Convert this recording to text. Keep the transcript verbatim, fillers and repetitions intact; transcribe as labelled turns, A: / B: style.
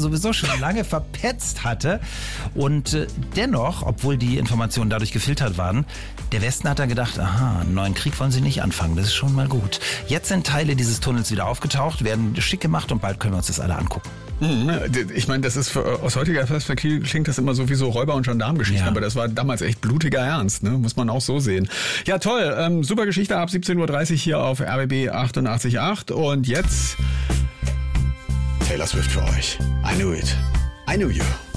A: sowieso schon lange verpetzt hatte. Und äh, dennoch, obwohl die Informationen dadurch gefiltert waren, der Westen hat dann gedacht, aha, einen neuen Krieg wollen sie nicht anfangen, das ist schon mal gut. Jetzt sind Teile dieses Tunnels wieder aufgetaucht, werden schick gemacht und bald können wir uns das alle angucken.
B: Ich meine, das ist für, aus heutiger Perspektive klingt das immer so wie so Räuber- und Gendarmengeschichten, ja. Aber das war damals echt blutiger Ernst, ne? Muss man auch so sehen. Ja, toll, ähm, super Geschichte ab siebzehn Uhr dreißig hier auf R B B achtundachtzig Komma acht und jetzt Taylor Swift für euch. I knew it. I knew you.